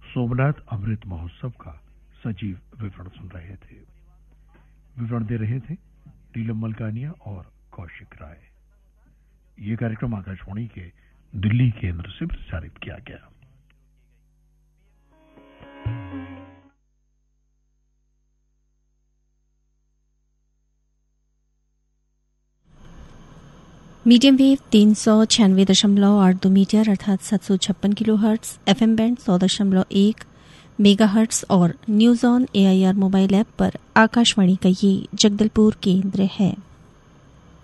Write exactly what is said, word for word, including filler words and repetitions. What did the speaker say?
सोमनाथ अमृत महोत्सव का सजीव विवरण सुन रहे थे। विवरण दे रहे थे नीलम मलकानिया और कौशिक राय। ये कार्यक्रम आकाशवाणी के दिल्ली केंद्र से प्रसारित किया गया। मीडियम वेव तीन सौ छियानवे दशमलव आठ दो मीटर अर्थात सात सौ छप्पन kilo hertz, F M band सौ दशमलव एक मेगा हर्ट्स और news on A I R mobile app पर आकाशवाणी का ये जगदलपुर केंद्र है।